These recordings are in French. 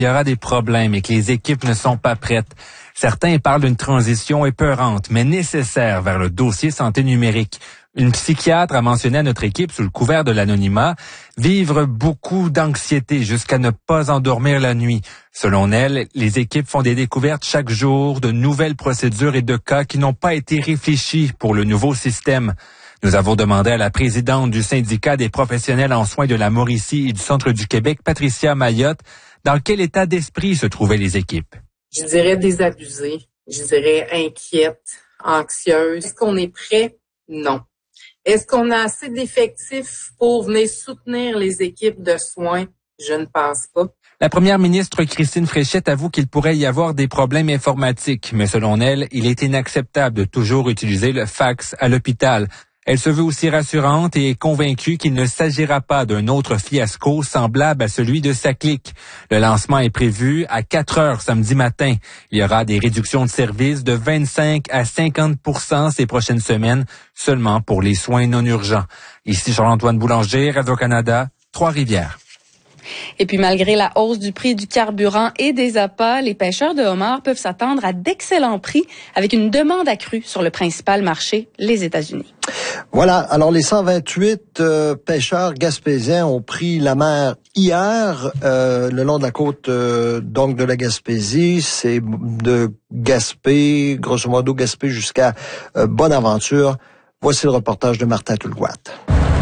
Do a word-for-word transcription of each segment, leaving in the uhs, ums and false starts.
il y aura des problèmes et que les équipes ne sont pas prêtes. Certains parlent d'une transition épeurante, mais nécessaire vers le dossier santé numérique. Une psychiatre a mentionné à notre équipe, sous le couvert de l'anonymat, vivre beaucoup d'anxiété jusqu'à ne pas endormir la nuit. Selon elle, les équipes font des découvertes chaque jour de nouvelles procédures et de cas qui n'ont pas été réfléchis pour le nouveau système. Nous avons demandé à la présidente du syndicat des professionnels en soins de la Mauricie et du Centre du Québec, Patricia Mayotte, dans quel état d'esprit se trouvaient les équipes. Je dirais désabusée, je dirais inquiète, anxieuse. Est-ce qu'on est prêt? Non. Est-ce qu'on a assez d'effectifs pour venir soutenir les équipes de soins? Je ne pense pas. La première ministre Christine Fréchette avoue qu'il pourrait y avoir des problèmes informatiques, mais selon elle, il est inacceptable de toujours utiliser le fax à l'hôpital. Elle se veut aussi rassurante et est convaincue qu'il ne s'agira pas d'un autre fiasco semblable à celui de Saclic. Le lancement est prévu à quatre heures samedi matin. Il y aura des réductions de services de vingt-cinq à cinquante pour cent ces prochaines semaines, seulement pour les soins non urgents. Ici Charles-Antoine Boulanger, Radio-Canada, Trois-Rivières. Et puis, malgré la hausse du prix du carburant et des appâts, les pêcheurs de homards peuvent s'attendre à d'excellents prix avec une demande accrue sur le principal marché, les États-Unis. Voilà. Alors, les cent vingt-huit euh, pêcheurs gaspésiens ont pris la mer hier euh, le long de la côte euh, donc de la Gaspésie. C'est de Gaspé, grosso modo Gaspé jusqu'à euh, Bonaventure. Voici le reportage de Martin Tulgouat.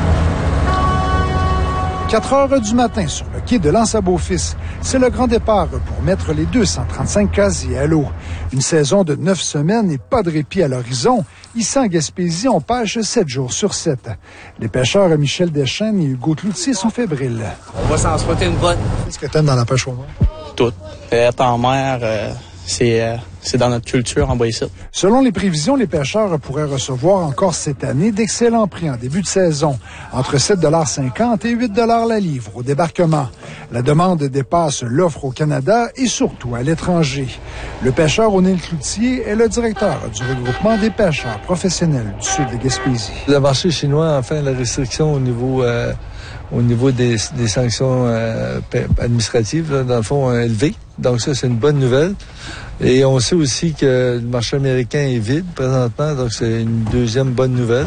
quatre heures du matin sur le quai de l'Anse-à-Beaufils. C'est le grand départ pour mettre les deux cent trente-cinq casiers à l'eau. Une saison de neuf semaines et pas de répit à l'horizon. Ici en Gaspésie, on pêche sept jours sur sept. Les pêcheurs Michel Deschênes et Hugo Cloutier sont fébriles. On va s'en spotter une bonne. Qu'est-ce que t'aimes dans la pêche au mer? Tout. Être en mer, euh, c'est, euh, c'est dans notre culture en Boïsite. Selon les prévisions, les pêcheurs pourraient recevoir encore cette année d'excellents prix en début de saison, entre sept dollars cinquante et huit dollars la livre au débarquement. La demande dépasse l'offre au Canada et surtout à l'étranger. Le pêcheur O'Neill Cloutier est le directeur du regroupement des pêcheurs professionnels du sud de Gaspésie. Le marché chinois, enfin, la restriction au niveau euh, au niveau des, des sanctions euh, administratives, là, dans le fond, euh, élevées. Donc ça, c'est une bonne nouvelle. Et on sait aussi que le marché américain est vide présentement, donc c'est une deuxième bonne nouvelle.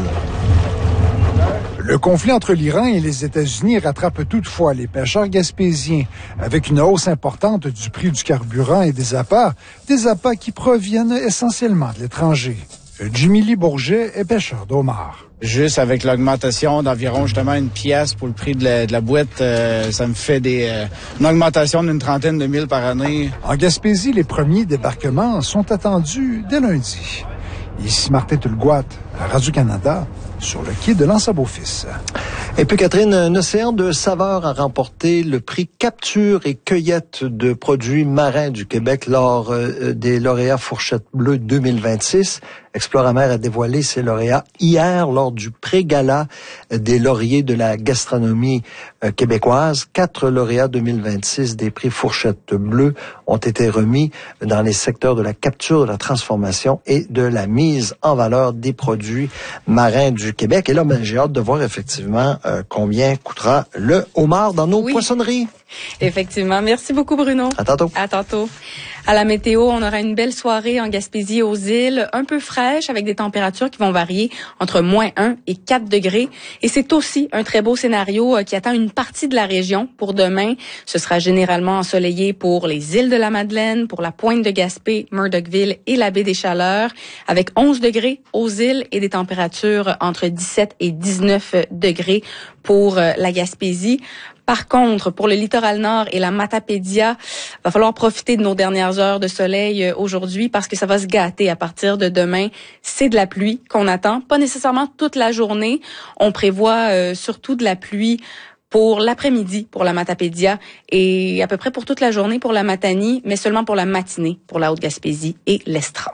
Le conflit entre l'Iran et les États-Unis rattrape toutefois les pêcheurs gaspésiens, avec une hausse importante du prix du carburant et des appâts, des appâts qui proviennent essentiellement de l'étranger. Jimmy Lee Bourget est pêcheur d'homards. Juste avec l'augmentation d'environ justement une pièce pour le prix de la, de la boîte, euh, ça me fait des, euh, une augmentation d'une trentaine de mille par année. En Gaspésie, les premiers débarquements sont attendus dès lundi. Ici Martin Tulgouat, à Radio-Canada, sur le quai de l'Anse-à-Beaufils. Et puis Catherine, un océan de saveurs a remporté le prix Capture et Cueillette de produits marins du Québec lors euh, des lauréats Fourchette Bleue deux mille vingt-six. Exploramer a dévoilé ses lauréats hier lors du pré-gala des lauriers de la gastronomie euh, québécoise. Quatre lauréats deux mille vingt-six des prix Fourchette Bleue ont été remis dans les secteurs de la capture, de la transformation et de la mise en valeur des produits marins du Québec. Et là, ben, j'ai hâte de voir effectivement euh, combien coûtera le homard dans nos oui. poissonneries. Effectivement. Merci beaucoup, Bruno. À tantôt. À tantôt. À la météo, on aura une belle soirée en Gaspésie aux îles, un peu fraîche avec des températures qui vont varier entre moins un et quatre degrés. Et c'est aussi un très beau scénario qui attend une partie de la région pour demain. Ce sera généralement ensoleillé pour les îles de la Madeleine, pour la pointe de Gaspé, Murdochville et la baie des Chaleurs, avec onze degrés aux îles et des températures entre dix-sept et dix-neuf degrés pour la Gaspésie. Par contre, pour le littoral nord et la Matapédia, va falloir profiter de nos dernières heures de soleil aujourd'hui parce que ça va se gâter à partir de demain. C'est de la pluie qu'on attend, pas nécessairement toute la journée. On prévoit euh, surtout de la pluie pour l'après-midi pour la Matapédia et à peu près pour toute la journée pour la Matanie, mais seulement pour la matinée pour la Haute-Gaspésie et l'Estran.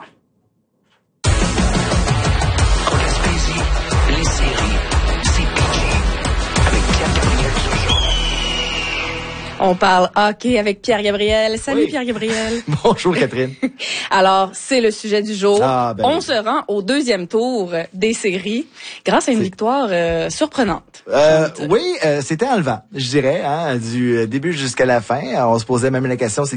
On parle hockey avec Pierre-Gabriel. Salut, oui. Pierre-Gabriel. Bonjour, Catherine. Alors, c'est le sujet du jour. Ah, ben On oui. se rend au deuxième tour des séries grâce à une c'est... victoire euh, surprenante. Euh, oui, euh, c'était enlevant, je dirais, hein, du début jusqu'à la fin. On se posait même la question, c'est